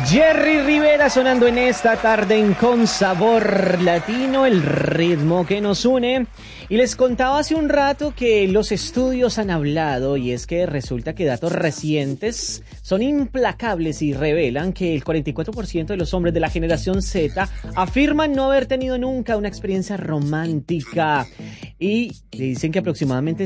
Jerry Rivera sonando en esta tarde en Con Sabor Latino, el ritmo que nos une. Y les contaba hace un rato que los estudios han hablado, y es que resulta que datos recientes son implacables y revelan que el 44% de los hombres de la generación Z afirman no haber tenido nunca una experiencia romántica. Y le dicen que aproximadamente el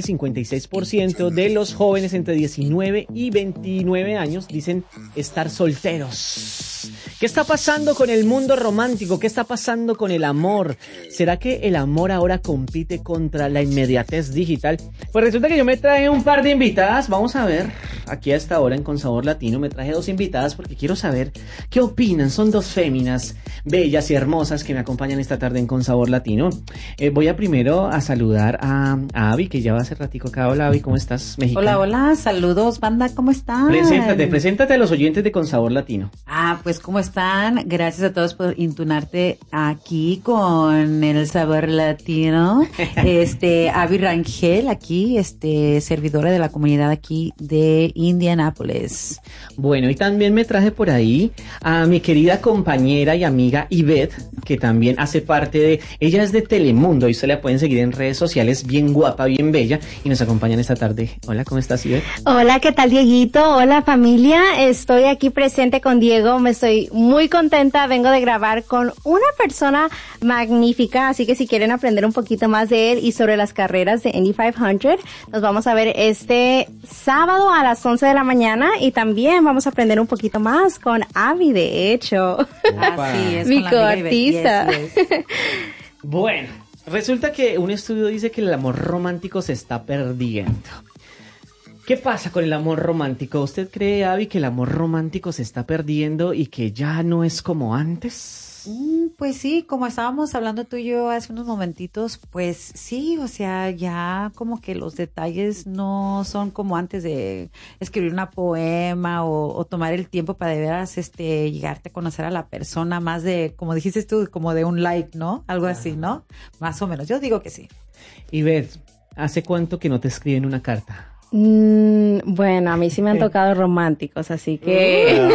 56% de los jóvenes entre 19 y 29 años dicen estar solteros. ¿Qué está pasando con el mundo romántico? ¿Qué está pasando con el amor? ¿Será que el amor ahora compite contra la inmediatez digital? Pues resulta que yo me traje un par de invitadas. Vamos a ver, aquí a esta hora en Con Sabor Latino me traje 2 invitadas porque quiero saber qué opinan. Son 2 féminas bellas y hermosas que me acompañan esta tarde en Con Sabor Latino. Voy a primero a saludar a Abby, que ya va hace ratico acá. Hola, Abby, ¿cómo estás? Mexicana. Hola, saludos, banda, ¿cómo están? Preséntate a los oyentes de Con Sabor Latino. Pues ¿cómo están? Gracias a todos por intunarte aquí con el Sabor Latino. Abby Rangel aquí, servidora de la comunidad aquí de Indianápolis. Bueno, y también me traje por ahí a mi querida compañera y amiga Ivette, que también hace parte de... Ella es de Telemundo y se la pueden seguir en redes sociales, bien guapa, bien bella, y nos acompañan esta tarde. Hola, ¿cómo estás, Ivette? Hola, ¿qué tal, Dieguito? Hola, familia. Estoy aquí presente con Diego. Me estoy muy contenta. Vengo de grabar con una persona magnífica, así que si quieren aprender un poquito más de él y sobre las carreras de Indy 500, nos vamos a ver este sábado a las 11 de la mañana y también vamos a aprender un poquito más con Abby, de hecho. Así es, mi coartista. Yes. Bueno, resulta que un estudio dice que el amor romántico se está perdiendo. ¿Qué pasa con el amor romántico? ¿Usted cree, Abby, que el amor romántico se está perdiendo y que ya no es como antes? Pues sí, como estábamos hablando tú y yo hace unos momentitos, pues sí, o sea, ya como que los detalles no son como antes de escribir una poema o tomar el tiempo para de veras llegarte a conocer a la persona, más de, como dijiste tú, como de un like, ¿no? Algo así, ¿no? Más o menos, yo digo que sí. Y Beth, ¿hace cuánto que no te escriben una carta? Bueno, a mí sí me han tocado románticos, así que...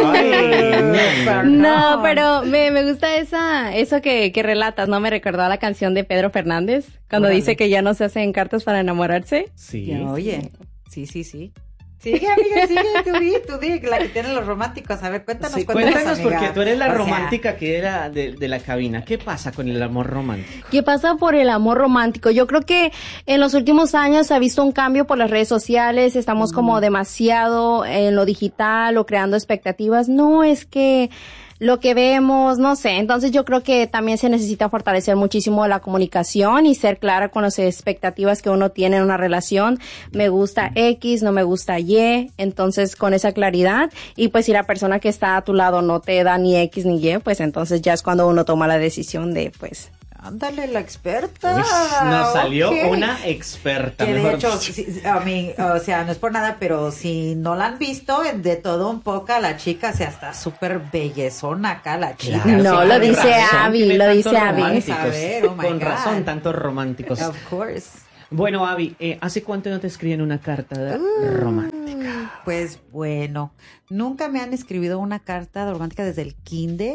No, pero me gusta eso que relatas, ¿no? Me recordó a la canción de Pedro Fernández, cuando dice que ya no se hacen cartas para enamorarse. Sí. Ya, oye, sí. Sigue, amiga, sigue, tú di, la que tienen los románticos. A ver, cuéntanos, cuéntanos, amiga. Porque tú eres la romántica que era de la cabina. ¿Qué pasa con el amor romántico? ¿Qué pasa por el amor romántico? Yo creo que en los últimos años se ha visto un cambio por las redes sociales. Estamos como demasiado en lo digital o creando expectativas. No, es que lo que vemos, no sé. Entonces yo creo que también se necesita fortalecer muchísimo la comunicación y ser clara con las expectativas que uno tiene en una relación. Me gusta X, no me gusta Y. Entonces con esa claridad, y pues si la persona que está a tu lado no te da ni X ni Y, pues entonces ya es cuando uno toma la decisión de pues... Ándale, la experta. Nos salió una experta. Que de hecho, a mí, o sea, no es por nada, pero si no la han visto, de todo un poco, la chica, o sea, está súper bellezona acá, la chica. Claro, no, lo dice Abby, lo dice Abby. A ver, oh my Con God. razón, tantos románticos. Of course. Bueno, Abby, ¿hace cuánto no te escriben una carta romántica? Pues bueno, nunca me han escribido una carta romántica desde el kinder.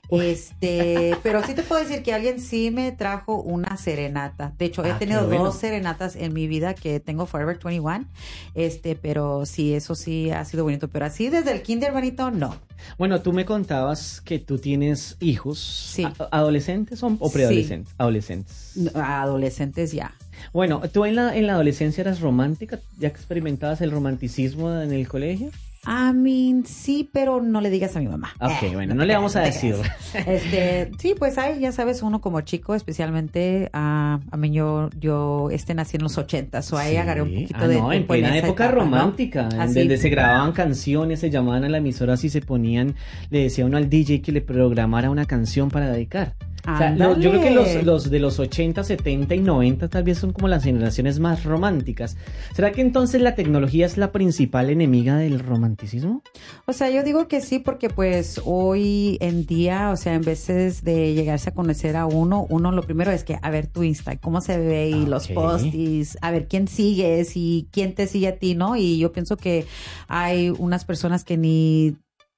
Pero sí te puedo decir que alguien sí me trajo una serenata. De hecho, he tenido 2 serenatas en mi vida que tengo Forever 21. Pero sí, eso sí ha sido bonito. Pero así desde el kinder, bonito, no. Bueno, tú me contabas que tú tienes hijos. Sí. ¿Adolescentes o preadolescentes? Sí. Adolescentes. Adolescentes ya. Bueno, ¿tú en la adolescencia eras romántica? ¿Ya experimentabas el romanticismo en el colegio? Sí, pero no le digas a mi mamá. Ok, bueno, no le vamos a decir. Sí, pues ahí ya sabes, uno como chico, especialmente a mí yo nací en los 80s, o ahí agarré un poquito de en tiempo plena esa época etapa, romántica, ¿no? donde se grababan canciones, se llamaban a la emisora y se ponían, le decía uno al DJ que le programara una canción para dedicar. O sea, yo creo que los de los 80, 70 y 90 tal vez son como las generaciones más románticas. ¿Será que entonces la tecnología es la principal enemiga del romanticismo? O sea, yo digo que sí, porque pues hoy en día, o sea, en veces de llegarse a conocer a uno lo primero es que a ver tu Insta, cómo se ve y los postis, a ver quién sigues y quién te sigue a ti, ¿no? Y yo pienso que hay unas personas que ni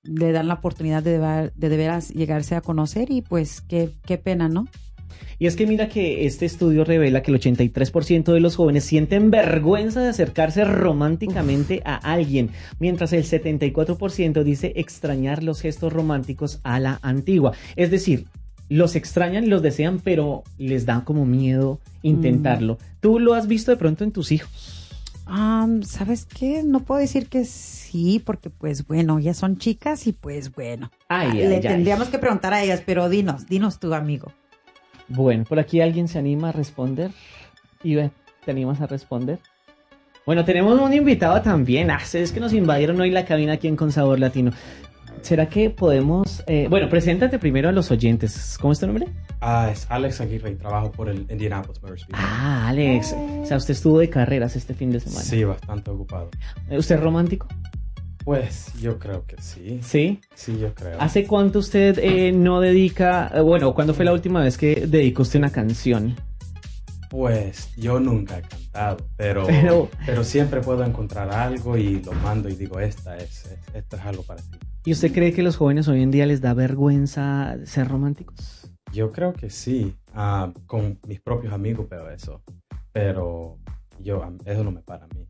le dan la oportunidad de veras llegarse a conocer y pues qué pena, ¿no? Y es que mira que este estudio revela que el 83% de los jóvenes sienten vergüenza de acercarse románticamente a alguien, mientras el 74% dice extrañar los gestos románticos a la antigua. Es decir, los extrañan y los desean, pero les da como miedo intentarlo. ¿Tú lo has visto de pronto en tus hijos? ¿Sabes qué? No puedo decir que sí, porque pues bueno, ya son chicas y pues bueno. Tendríamos que preguntar a ellas, pero dinos tú, amigo. Bueno, por aquí alguien se anima a responder. Ibe, ¿te animas a responder? Bueno, tenemos un invitado también. Es que nos invadieron hoy la cabina aquí en Con Sabor Latino. ¿Será que podemos...? Bueno, preséntate primero a los oyentes. ¿Cómo es tu nombre? Es Alex Aguirre y trabajo por el Indianapolis Motor Speedway. Alex. O sea, usted estuvo de carreras este fin de semana. Sí, bastante ocupado. ¿Usted es romántico? Pues yo creo que sí. ¿Sí? Sí, yo creo. ¿Hace cuánto usted no dedica... bueno, ¿cuándo fue la última vez que dedicó usted una canción? Pues yo nunca he cantado, pero siempre puedo encontrar algo y lo mando y digo, esto es algo para ti. ¿Y usted cree que los jóvenes hoy en día les da vergüenza ser románticos? Yo creo que sí, con mis propios amigos veo eso, pero eso no me para a mí.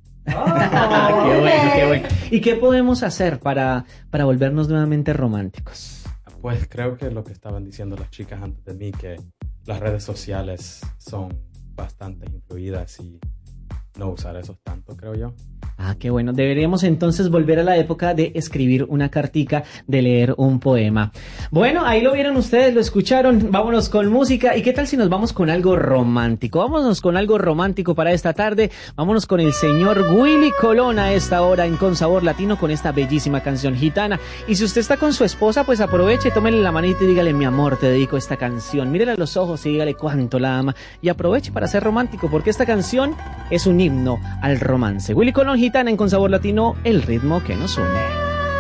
Qué bueno. ¿Y qué podemos hacer para volvernos nuevamente románticos? Pues creo que lo que estaban diciendo las chicas antes de mí, que las redes sociales son bastante influidas y no usar eso tanto, creo yo. Qué bueno. Deberíamos entonces volver a la época de escribir una cartica, de leer un poema. Bueno, ahí lo vieron ustedes, lo escucharon. Vámonos con música. ¿Y qué tal si nos vamos con algo romántico? Vámonos con algo romántico para esta tarde. Vámonos con el señor Willy Colón a esta hora en Con Sabor Latino con esta bellísima canción gitana. Y si usted está con su esposa, pues aproveche, tómele la manita y dígale, mi amor, te dedico esta canción. Mírele a los ojos y dígale cuánto la ama. Y aproveche para ser romántico, porque esta canción es un himno al romance. Willy Colón, gitana en Con Sabor Latino, el ritmo que nos une.